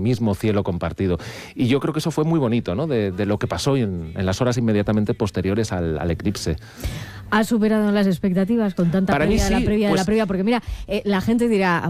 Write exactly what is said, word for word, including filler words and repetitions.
mismo cielo compartido. Y yo creo que eso fue muy bonito, ¿no? De, de lo que pasó en, en las horas inmediatamente posteriores al, al eclipse. ¿Ha superado las expectativas con tanta Para previa, mí sí, de la previa pues, de la previa? Porque mira, eh, la gente dirá,